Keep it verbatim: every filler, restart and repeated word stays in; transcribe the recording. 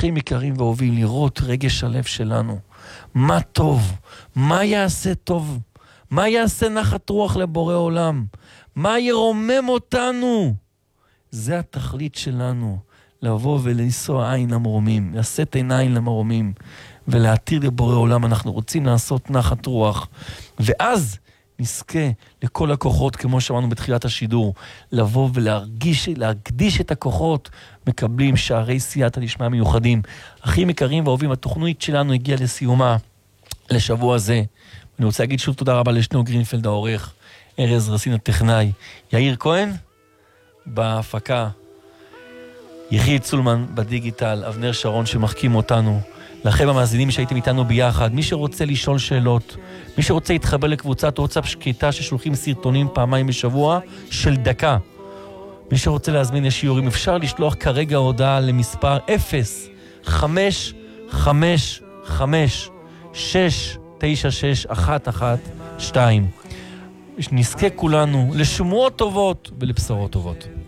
אחים יקרים ואוהבים, לראות רגש הלב שלנו. מה טוב? מה יעשה טוב? מה יעשה נחת רוח לבורא עולם? מה ירומם אותנו? זה התכלית שלנו, לבוא ולנסוע עין למרומים, לשאת עיניים למרומים, ולהתיר לבורא עולם. אנחנו רוצים לעשות נחת רוח, ואז נזכה לכל הכוחות, כמו שאמרנו בתחילת השידור, לבוא ולהרגיש, להקדיש את הכוחות, מקבלים שערי סייעתא דשמיא מיוחדים. אחים יקרים ואוהבים, התוכנית שלנו הגיעה לסיומה לשבוע הזה. אני רוצה להגיד שוב תודה רבה לשניאור גרינפלד העורך, ארז רסין הטכנאי, יאיר כהן בהפקה, יחיד צולמן בדיגיטל, אבנר שרון שמחכים אותנו. לכם המאזינים שהייתם איתנו ביחד, מי שרוצה לשאול שאלות, מי שרוצה להתחבר לקבוצת וואטסאפ שקטה ששולחים סרטונים פעמיים בשבוע של דקה, מי שרוצה להזמין לשיעורים, אפשר לשלוח כרגע הודעה למספר אפס חמש חמש חמש שש תשע שש אחת אחת שתיים. נזכה כולנו לשמועות טובות ולבשורות טובות.